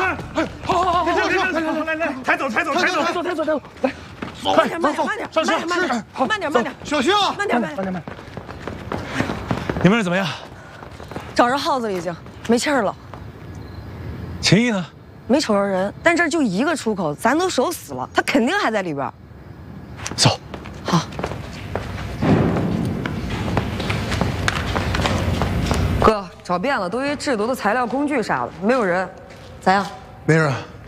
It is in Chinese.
慢，好，来，抬走，来， 慢点，上车，慢点， 小心啊！ 慢点。 你们这怎么样？ 找着耗子了，已经没气儿了。 秦毅呢？ 没瞅着人，但这儿就一个出口，咱都守死了，他肯定还在里边。 走。 好。哥，找遍了，都一些制毒的材料、工具啥的，没有人，咋样？ 没人。